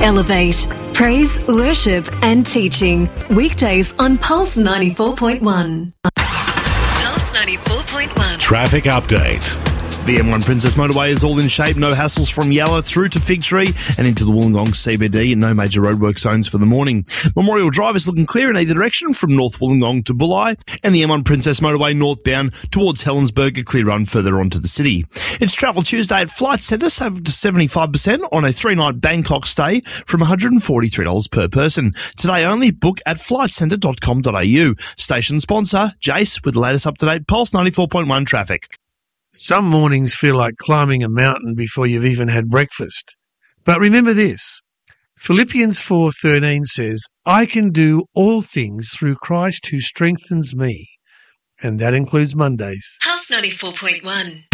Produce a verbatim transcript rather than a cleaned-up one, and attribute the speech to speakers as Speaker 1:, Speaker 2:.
Speaker 1: Elevate. Praise, worship and teaching. Weekdays on Pulse ninety-four point one. Pulse ninety-four point one.
Speaker 2: Traffic update. The M one Princess Motorway is all in shape. No hassles from Yalla through to Fig Tree and into the Wollongong C B D. No major roadwork zones for the morning. Memorial Drive is looking clear in either direction from North Wollongong to Bulli, and the M one Princess Motorway northbound towards Helensburgh, a clear run further onto the city. It's Travel Tuesday at Flight Centre, save up to seventy-five percent on a three-night Bangkok stay from one hundred forty-three dollars per person. Today only, book at flight centre dot com dot a u. Station sponsor, Jace, with the latest up-to-date Pulse ninety-four point one traffic.
Speaker 3: Some mornings feel like climbing a mountain before you've even had breakfast. But remember this, Philippians four thirteen says, I can do all things through Christ who strengthens me. And that includes Mondays.
Speaker 1: Pulse ninety-four point one.